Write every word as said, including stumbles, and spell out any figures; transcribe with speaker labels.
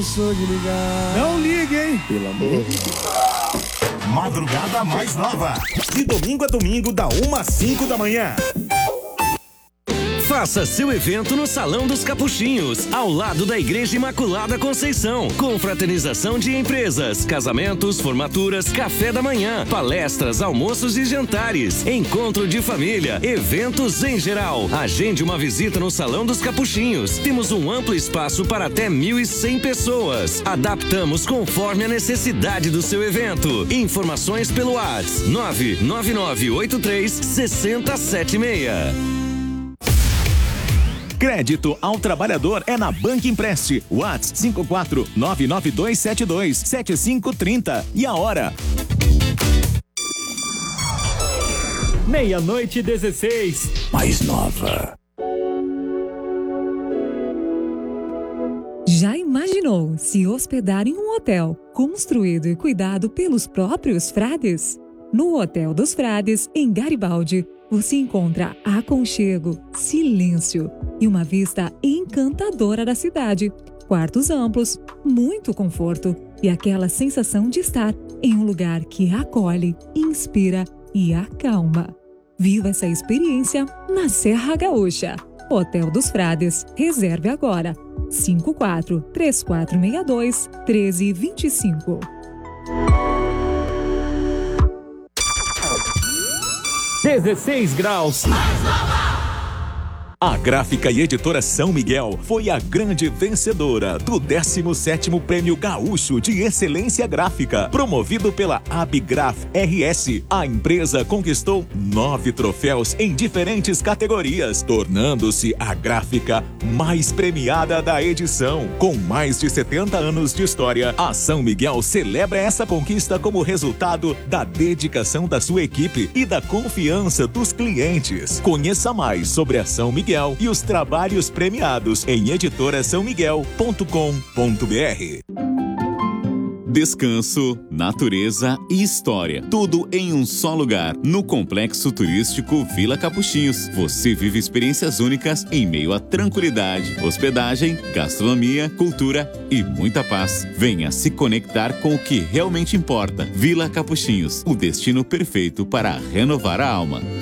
Speaker 1: Sou de ligar.
Speaker 2: Não ligue, hein?
Speaker 1: Pelo amor de Deus.
Speaker 3: Madrugada mais nova. De domingo a domingo, da uma às cinco da manhã.
Speaker 4: Faça seu evento no Salão dos Capuchinhos, ao lado da Igreja Imaculada Conceição. Confraternização de empresas, casamentos, formaturas, café da manhã, palestras, almoços e jantares, encontro de família, eventos em geral. Agende uma visita no Salão dos Capuchinhos. Temos um amplo espaço para até mil e cem pessoas. Adaptamos conforme a necessidade do seu evento. Informações pelo WhatsApp nove nove nove oito três seis zero sete seis.
Speaker 5: Crédito ao trabalhador é na Banco Empreste. WhatsApp cinco quatro nove nove dois sete dois sete cinco três zero. E a hora?
Speaker 6: Meia-noite e dezesseis.
Speaker 5: Mais nova.
Speaker 7: Já imaginou se hospedar em um hotel construído e cuidado pelos próprios frades? No Hotel dos Frades, em Garibaldi, você encontra aconchego, silêncio e uma vista encantadora da cidade. Quartos amplos, muito conforto e aquela sensação de estar em um lugar que acolhe, inspira e acalma. Viva essa experiência na Serra Gaúcha. Hotel dos Frades. Reserve agora. cinco quatro três quatro seis dois um três dois cinco.
Speaker 6: dezesseis graus.
Speaker 5: A Gráfica e Editora São Miguel foi a grande vencedora do décimo sétimo Prêmio Gaúcho de Excelência Gráfica, promovido pela Abgraf R S. A empresa conquistou nove troféus em diferentes categorias, tornando-se a gráfica mais premiada da edição. Com mais de setenta anos de história, a São Miguel celebra essa conquista como resultado da dedicação da sua equipe e da confiança dos clientes. Conheça mais sobre a São Miguel e os trabalhos premiados em editora são miguel ponto com ponto br.
Speaker 8: Descanso, natureza e história. Tudo em um só lugar. No Complexo Turístico Vila Capuchinhos. Você vive experiências únicas em meio à tranquilidade, hospedagem, gastronomia, cultura e muita paz. Venha se conectar com o que realmente importa. Vila Capuchinhos, o destino perfeito para renovar a alma.